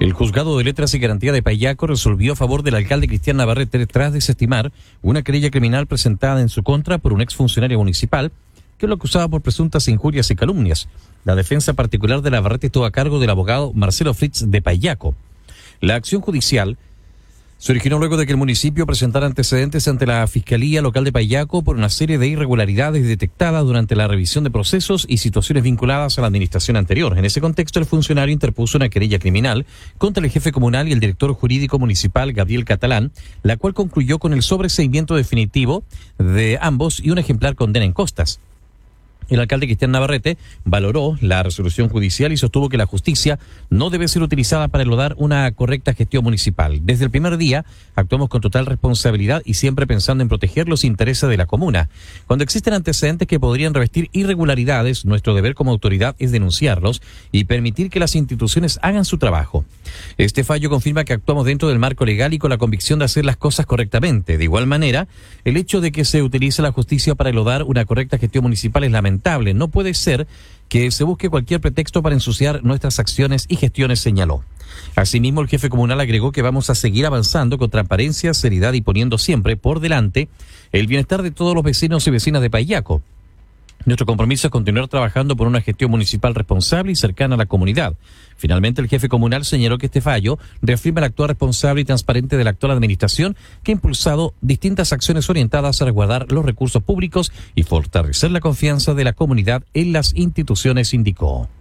El Juzgado de Letras y Garantía de Payaco resolvió a favor del alcalde Cristian Navarrete tras desestimar una querella criminal presentada en su contra por un exfuncionario municipal que lo acusaba por presuntas injurias y calumnias. La defensa particular de Navarrete estuvo a cargo del abogado Marcelo Fritz de Payaco. La acción judicial se originó luego de que el municipio presentara antecedentes ante la Fiscalía Local de Payaco por una serie de irregularidades detectadas durante la revisión de procesos y situaciones vinculadas a la administración anterior. En ese contexto, el funcionario interpuso una querella criminal contra el jefe comunal y el director jurídico municipal, Gabriel Catalán, la cual concluyó con el sobreseimiento definitivo de ambos y un ejemplar condena en costas. El alcalde Cristian Navarrete valoró la resolución judicial y sostuvo que la justicia no debe ser utilizada para eludar una correcta gestión municipal. Desde el primer día actuamos con total responsabilidad y siempre pensando en proteger los intereses de la comuna. Cuando existen antecedentes que podrían revestir irregularidades, nuestro deber como autoridad es denunciarlos y permitir que las instituciones hagan su trabajo. Este fallo confirma que actuamos dentro del marco legal y con la convicción de hacer las cosas correctamente. De igual manera, el hecho de que se utilice la justicia para eludar una correcta gestión municipal es lamentable. No puede ser que se busque cualquier pretexto para ensuciar nuestras acciones y gestiones, señaló. Asimismo, el jefe comunal agregó que vamos a seguir avanzando con transparencia, seriedad y poniendo siempre por delante el bienestar de todos los vecinos y vecinas de Payaco. Nuestro compromiso es continuar trabajando por una gestión municipal responsable y cercana a la comunidad. Finalmente, el jefe comunal señaló que este fallo reafirma el actuar responsable y transparente de la actual administración, que ha impulsado distintas acciones orientadas a resguardar los recursos públicos y fortalecer la confianza de la comunidad en las instituciones, indicó.